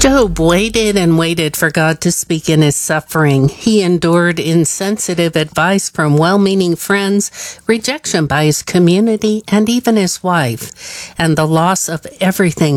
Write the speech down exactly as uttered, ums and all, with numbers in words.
Job waited and waited for God to speak in his suffering. He endured insensitive advice from well-meaning friends, rejection by his community, and even his wife, and the loss of everything